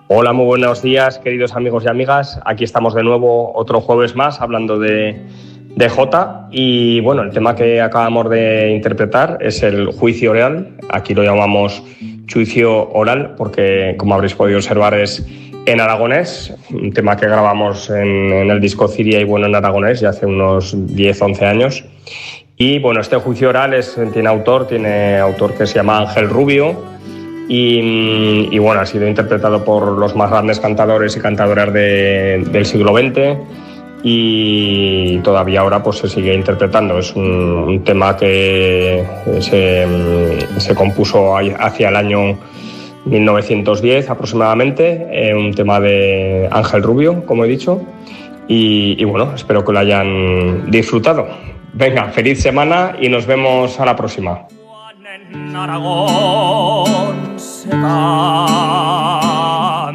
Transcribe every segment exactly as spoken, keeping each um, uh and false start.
Hola, muy buenos días, queridos amigos y amigas. Aquí estamos de nuevo otro jueves más hablando de, de Jota. Y bueno, el tema que acabamos de interpretar es el juicio oral. Aquí lo llamamos juicio oral porque, como habréis podido observar, es en aragonés. Un tema que grabamos en, en el disco Ciria y bueno en aragonés ya hace unos diez once años. Y bueno, este juicio oral es, tiene autor, tiene autor que se llama Ángel Rubio. Y, y bueno, ha sido interpretado por los más grandes cantadores y cantadoras de, del siglo veinte y todavía ahora pues se sigue interpretando. Es un, un tema que se, se compuso hacia el año mil novecientos diez aproximadamente, eh, un tema de Ángel Rubio, como he dicho, y, y bueno, espero que lo hayan disfrutado. Venga, feliz semana y nos vemos a la próxima. En Aragón se canta.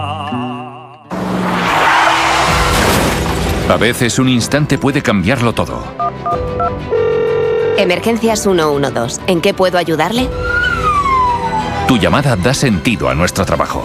A veces un instante puede cambiarlo todo. Emergencias ciento doce. ¿En qué puedo ayudarle? Tu llamada da sentido a nuestro trabajo.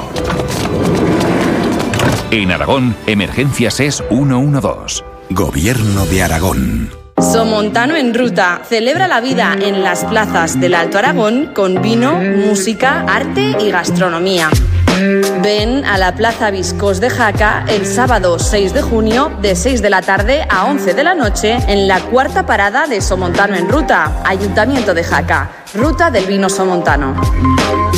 En Aragón, Emergencias es ciento doce. Gobierno de Aragón. Somontano en Ruta celebra la vida en las plazas del Alto Aragón con vino, música, arte y gastronomía. Ven a la Plaza Viscós de Jaca el sábado seis de junio de seis de la tarde a once de la noche en la cuarta parada de Somontano en Ruta, Ayuntamiento de Jaca, Ruta del Vino Somontano.